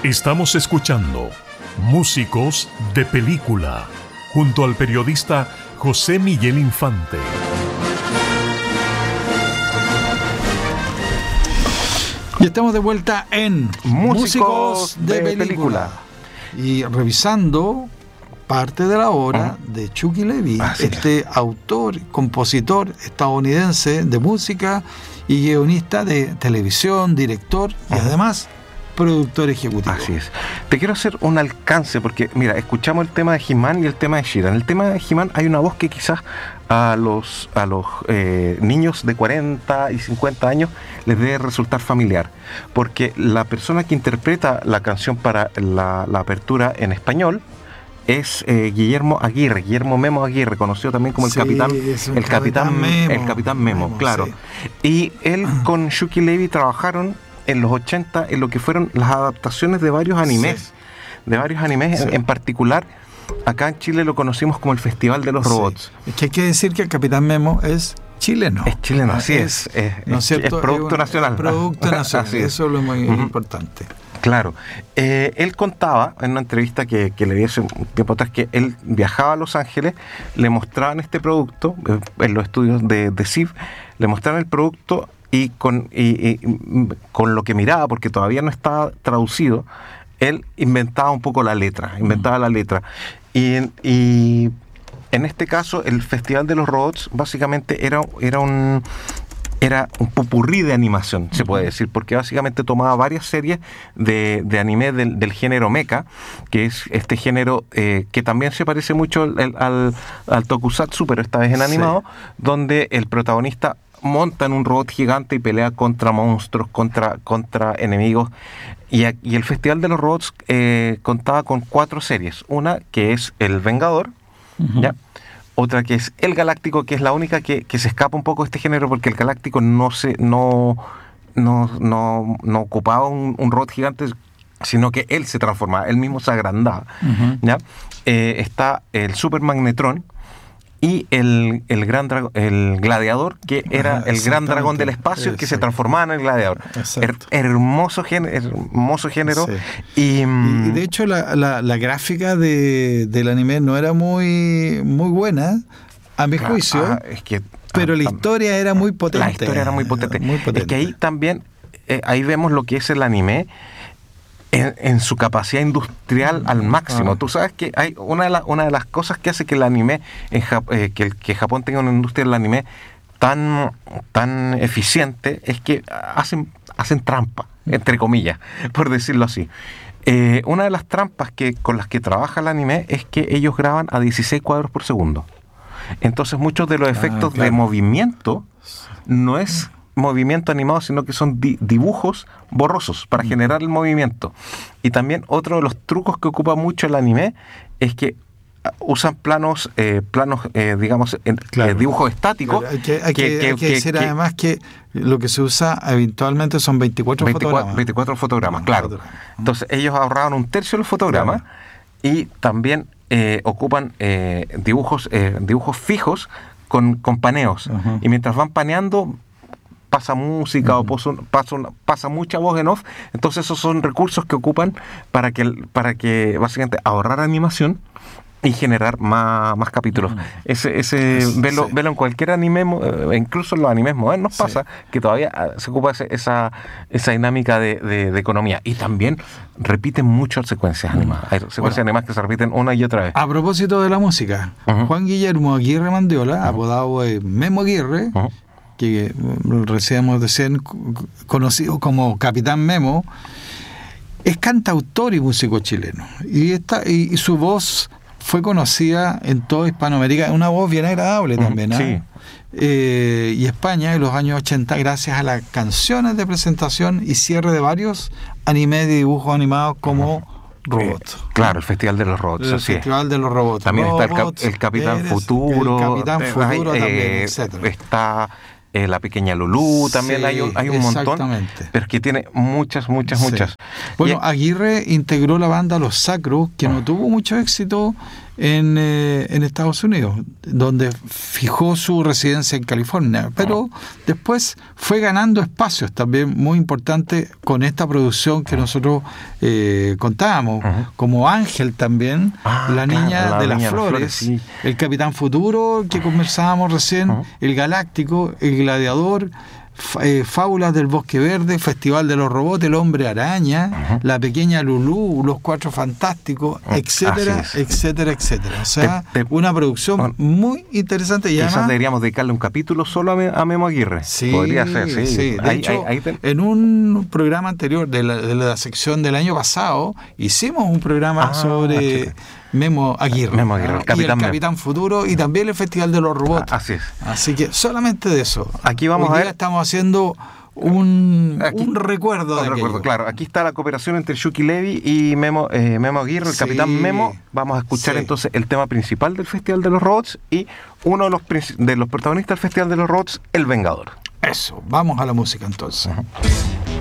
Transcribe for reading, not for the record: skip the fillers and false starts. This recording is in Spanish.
Estamos escuchando Músicos de Película junto al periodista José Miguel Infante. Y estamos de vuelta en Músicos de Película. Y revisando parte de la obra de Chucky Levy, autor, compositor estadounidense de música y guionista de televisión, director y además productor ejecutivo. Así es. Te quiero hacer un alcance porque, mira, escuchamos el tema de He-Man y el tema de She-Ra. En el tema de He-Man hay una voz que quizás a los niños de 40 y 50 años les debe resultar familiar, porque la persona que interpreta la canción para la apertura en español es Guillermo Memo Aguirre, conocido también como el Capitán Memo, claro. Sí. Y él con Chucky Levy trabajaron en los 80 en lo que fueron las adaptaciones de varios animes. Sí. En particular, acá en Chile lo conocimos como el Festival de los Robots. Es que hay que decir que el Capitán Memo es chileno. Es chileno, así es. ¿No es cierto? Es producto nacional. Producto nacional, Así es. eso es lo muy importante. Claro. Él contaba en una entrevista que le di hace un tiempo atrás que él viajaba a Los Ángeles, le mostraban este producto en los estudios de CIV, le mostraban el producto y con lo que miraba, porque todavía no estaba traducido, él inventaba un poco la letra. Y en este caso, el Festival de los Robots básicamente era un popurrí de animación, se puede decir, porque básicamente tomaba varias series de anime del género mecha, que es este género que también se parece mucho al tokusatsu, pero esta vez en animado, donde el protagonista monta en un robot gigante y pelea contra monstruos, contra enemigos. Y el Festival de los Robots contaba con 4 series. Una que es El Vengador, ¿ya? Otra que es El Galáctico, que es la única que se escapa un poco de este género, porque el Galáctico no ocupaba un robot gigante, sino que él se transformaba, él mismo se agrandaba. ¿Ya? Está el Super Magnetron y el Gladiador, que era el gran dragón del espacio que se transformaba en el Gladiador. Hermoso género. Sí. Y de hecho la gráfica del anime no era muy buena, a mi juicio, pero la historia era muy potente. La historia era muy potente. Es que ahí también, ahí vemos lo que es el anime en su capacidad industrial al máximo. Tú sabes que hay una de las cosas que hace que el anime que Japón tenga una industria del anime tan eficiente es que hacen trampa, entre comillas, por decirlo así. Una de las trampas con las que trabaja el anime es que ellos graban a 16 cuadros por segundo. Entonces muchos de los efectos de movimiento no es movimiento animado, sino que son dibujos borrosos para generar el movimiento. Y también otro de los trucos que ocupa mucho el anime es que usan planos digamos, dibujos estáticos. Claro, hay que decir además que lo que se usa habitualmente son 24 fotogramas. Claro. Entonces ellos ahorraban un tercio de los fotogramas y también ocupan dibujos fijos con paneos. Y mientras van paneando, pasa música o pasa mucha voz en off. Entonces esos son recursos que ocupan para que básicamente ahorrar animación y generar más capítulos. Velo en cualquier anime, incluso en los animes modernos pasa que todavía se ocupa esa dinámica de economía. Y también repiten muchas secuencias animadas. Hay secuencias animadas que se repiten una y otra vez. A propósito de la música, Juan Guillermo Aguirre Mandiola, apodado Memo Aguirre, que recién hemos de ser conocido como Capitán Memo, es cantautor y músico chileno. Y su voz fue conocida en toda Hispanoamérica, una voz bien agradable también. Sí. Y España en los años 80, gracias a las canciones de presentación y cierre de varios animes de dibujos animados como Robot. Claro, el Festival de los Robots. El Festival de los Robots. También está el Capitán Futuro. El Capitán Futuro también, etc. Está la pequeña Lulú, también hay un montón, pero es que tiene muchas. Bueno, Aguirre integró la banda Los Sacros, que no tuvo mucho éxito en Estados Unidos, donde fijó su residencia en California, pero después fue ganando espacios también muy importantes con esta producción que nosotros contábamos, como Ángel también, La Niña de las Flores, sí. El Capitán Futuro, que conversábamos recién, El Galáctico, El Gladiador, Fábulas del Bosque Verde, Festival de los Robots, El Hombre Araña, La Pequeña Lulú, Los Cuatro Fantásticos, etcétera, etcétera, etcétera. O sea, una producción muy interesante. Y quizás además, deberíamos dedicarle un capítulo solo a Memo Aguirre. Sí, podría ser, sí. Sí. De hecho, en un programa anterior de la sección del año pasado, hicimos un programa sobre Memo Aguirre, el Capitán Futuro, y también el Festival de los Robots. Así es. Así que solamente de eso. Aquí vamos Hoy a día ver. estamos haciendo un recuerdo de aquello. Claro, aquí está la cooperación entre Shuki Levy y Memo Aguirre, el Sí. Capitán Memo. Vamos a escuchar entonces el tema principal del Festival de los Robots y uno de los protagonistas del Festival de los Robots, El Vengador. Eso, vamos a la música entonces.